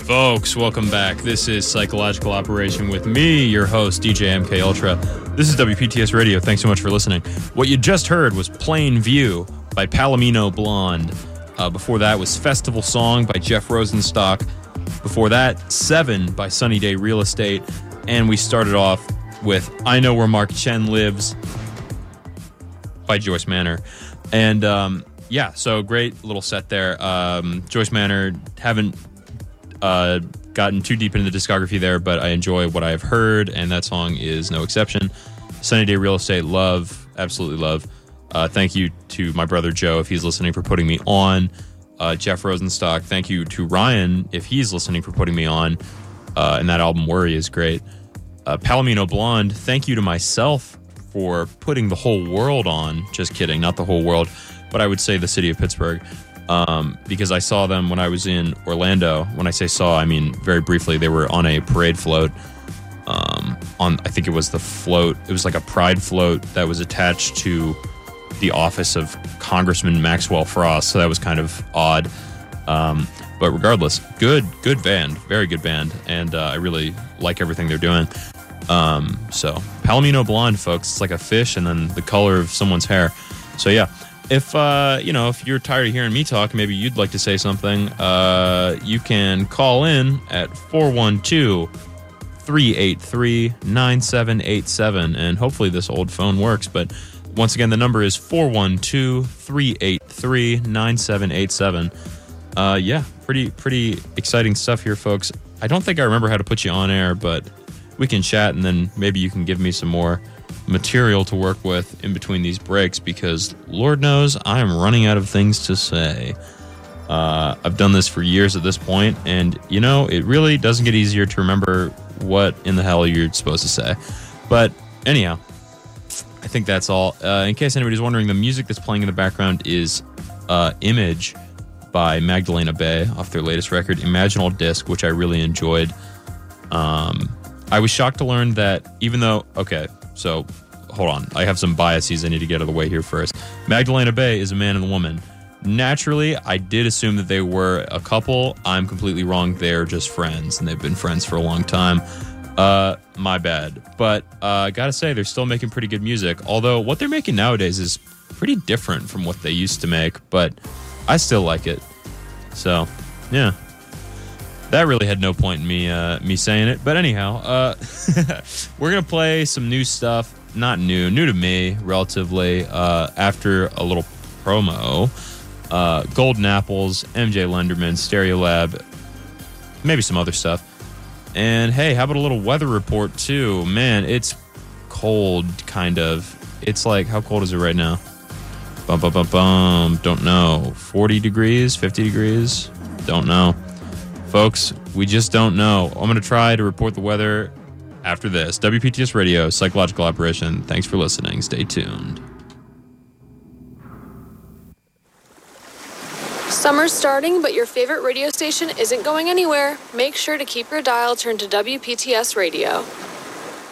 Folks, welcome back. This is Psychological Operation with me, your host, DJ MK Ultra. This is WPTS Radio. Thanks so much for listening. What you just heard was Plain View by Palomino Blonde. Before that was Festival Song by Jeff Rosenstock. Before that, Seven by Sunny Day Real Estate. And we started off with I Know Where Mark Chen Lives by Joyce Manor. And yeah, so great little set there. Joyce Manor, haven't gotten too deep into the discography there, but I enjoy what I've heard, and that song is no exception. Sunny Day Real Estate, love, absolutely love. Thank you to my brother Joe, if he's listening, for putting me on. Jeff Rosenstock, thank you to Ryan, if he's listening, for putting me on. And that album, Worry, is great. Palomino Blonde, thank you to myself for putting the whole world on. Just kidding, not the whole world, but I would say the city of Pittsburgh. Because I saw them when I was in Orlando. When I say saw, I mean very briefly. They were on a parade float. I think it was the float. It was like a pride float that was attached to the office of Congressman Maxwell Frost. So that was kind of odd. But regardless, good band, very good band, and I really like everything they're doing. So Palomino Blonde, folks, it's like a fish and then the color of someone's hair. So yeah. If if you're tired of hearing me talk, maybe you'd like to say something, you can call in at 412-383-9787, and hopefully this old phone works. But once again, the number is 412-383-9787. Yeah, pretty exciting stuff here, folks. I don't think I remember how to put you on air, but we can chat, and then maybe you can give me some more material to work with in between these breaks, because Lord knows I am running out of things to say. I've done this for years at this point, and it really doesn't get easier to remember what in the hell you're supposed to say. But anyhow, I think that's all. In case anybody's wondering, the music that's playing in the background is Image by Magdalena Bay off their latest record, Imaginal Disc, which I really enjoyed. I was shocked to learn that even though, so, hold on. I have some biases I need to get out of the way here first. Magdalena Bay is a man and a woman. Naturally, I did assume that they were a couple. I'm completely wrong. They're just friends, and they've been friends for a long time. My bad. But gotta say, they're still making pretty good music. Although, what they're making nowadays is pretty different from what they used to make. But I still like it. So, yeah. That really had no point in me saying it. But anyhow, we're going to play some new stuff. Not new to me, relatively, after a little promo. Golden Apples, MJ Lenderman, Stereolab, maybe some other stuff. And hey, how about a little weather report too? Man, it's cold, kind of. It's like, how cold is it right now? Don't know. 40 degrees, 50 degrees? Don't know. Folks, we just don't know. I'm going to try to report the weather after this. WPTS Radio, Psychological Operation. Thanks for listening. Stay tuned. Summer's starting, but your favorite radio station isn't going anywhere. Make sure to keep your dial turned to WPTS Radio.